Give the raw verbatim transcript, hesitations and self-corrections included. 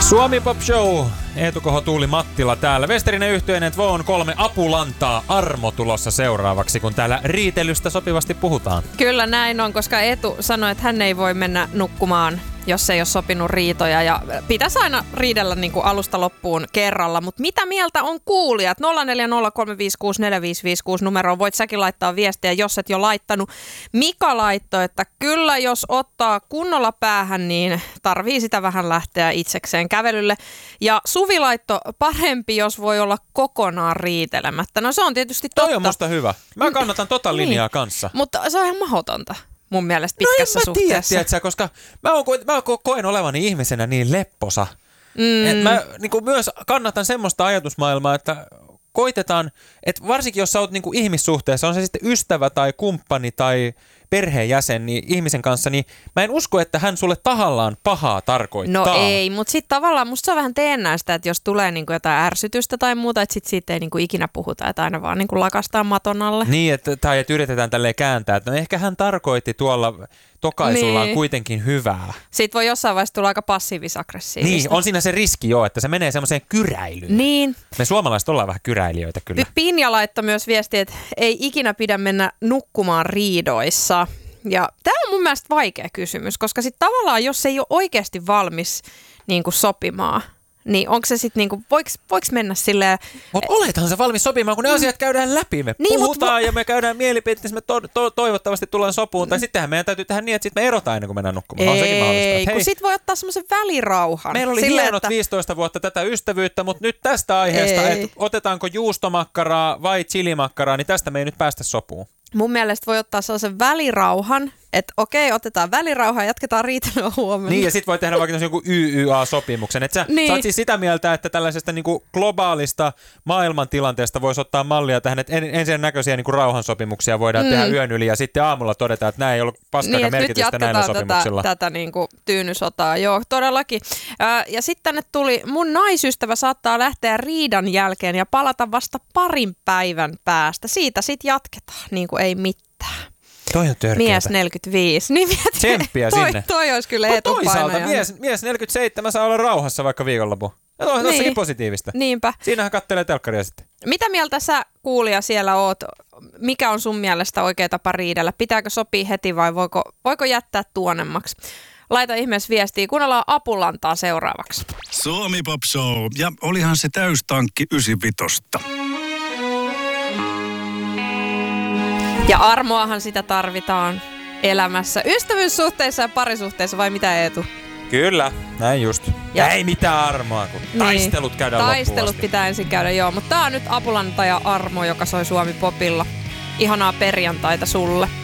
Suomi Pop Show, Eetu Koho, Tuuli Mattila täällä. Westerinen yhtyeinen Tvon kolme Apulantaa Armo tulossa seuraavaksi, kun täällä riitelystä sopivasti puhutaan. Kyllä näin on, koska Eetu sanoi, että hän ei voi mennä nukkumaan, jos ei ole sopinut riitoja. Ja pitäisi aina riidellä niin kuin alusta loppuun kerralla. Mutta mitä mieltä on kuulijat? nolla neljä nolla kolme viisi kuusi neljä viisi viisi kuusi numeroon. Voit säkin laittaa viestiä, jos et jo laittanut. Mika laittoi, että kyllä jos ottaa kunnolla päähän, niin tarvii sitä vähän lähteä itsekseen kävelylle. Ja Suvi laittoi, parempi, jos voi olla kokonaan riitelemättä. No se on tietysti totta. Toi on musta hyvä. Mä kannatan tota linjaa niin. kanssa. Mutta se on ihan mahdotonta. Mun mielestä pitkässä no suhteessa. No en mä tiedä, tiedätkö, koska mä, on, mä koen olevani ihmisenä niin lepposa. Mm. Et mä niin kuin myös kannatan semmoista ajatusmaailmaa, että koitetaan, että varsinkin jos sä oot niin kuin ihmissuhteessa, on se sitten ystävä tai kumppani tai perheenjäsen niin ihmisen kanssa, niin mä en usko, että hän sulle tahallaan pahaa tarkoittaa. No ei, mutta sitten tavallaan musta se on vähän teennäistä, että jos tulee niinku jotain ärsytystä tai muuta, että sitten siitä ei niinku ikinä puhuta, että aina vaan niinku lakastaa maton alle. Niin, että, tai että yritetään tälleen kääntää, että no ehkä hän tarkoitti tuolla tokaisullaan niin. kuitenkin hyvää. Siitä voi jossain vaiheessa tulla aika passiivis-aggressiivista. Niin, on siinä se riski jo, että se menee semmoiseen kyräilyyn. Niin. Me suomalaiset ollaan vähän kyräilijöitä kyllä. Pinja laittoi myös viestiä, että ei ikinä pidä mennä nukkumaan riidoissa. Ja tämä on mun mielestä vaikea kysymys, koska sitten tavallaan jos ei ole oikeasti valmis niin kuin sopimaan, niin onko se sitten niinku, voiko, voiko mennä silleen... Mutta olethan se valmis sopimaan, kun ne asiat käydään läpi. Me niin, puhutaan vo- ja me käydään mielipiteitä, me to- to- toivottavasti tullaan sopuun. Tai sittenhän meidän täytyy tehdä niin, että sitten me erotaan ennen kuin mennään nukkumaan. Ei, kun sitten voi ottaa semmoisen välirauhan. Meillä oli silleen, hienot että... viisitoista vuotta tätä ystävyyttä, mutta nyt tästä aiheesta, että otetaanko juustomakkaraa vai chilimakkaraa, niin tästä me ei nyt päästä sopuun. Mun mielestä voi ottaa sellaisen välirauhan, että okei, otetaan välirauha ja jatketaan riitelyä huomenna. Niin, ja sit voi tehdä vaikka joku Y Y A-sopimuksen. Että sä, niin. sä oot siis sitä mieltä, että tällaisesta niinku globaalista maailmantilanteesta voisi ottaa mallia tähän, että en, ensin näköisiä niinku rauhansopimuksia voidaan mm. tehdä yön yli, ja sitten aamulla todetaan, että nämä ei ollut paskakaan niin, merkitystä näillä sopimuksilla. Tätä, tätä niinku tyynysotaa, joo, todellakin. Ää, ja sitten tänne tuli, mun naisystävä saattaa lähteä riidan jälkeen ja palata vasta parin päivän päästä. Siitä sitten jatketaan, niin kuin ei mitään. Toi on törkeätä. Mies neljäkymmentäviisi. Niin mietin, tsemppiä toi, sinne. Toi olisi kyllä etupainoja. Toisaalta mies, mies neljäkymmentäseitsemän saa olla rauhassa vaikka viikonlopun. Ja toi on niin. tossakin positiivista. Niinpä. Siinähän kattelee telkkaria sitten. Mitä mieltä sä kuulija siellä oot? Mikä on sun mielestä oikea tapa riidellä? Pitääkö sopia heti vai voiko, voiko jättää tuonemmaksi? Laita ihmeessä viestiä. Kuunnellaan Apulantaa seuraavaksi. Suomi Pop Show. Ja olihan se täystankki yhdeksänkymmentäviisi. Ja armoahan sitä tarvitaan elämässä. Ystävyyssuhteissa ja parisuhteissa vai mitä, Eetu? Kyllä, näin just. Ja ei mitään armoa, kun niin. taistelut käydään loppuun asti. Taistelut pitää ensin käydä, joo. Mutta tää on nyt Apulanta ja Armo, joka soi Suomi Popilla. Ihanaa perjantaita sulle.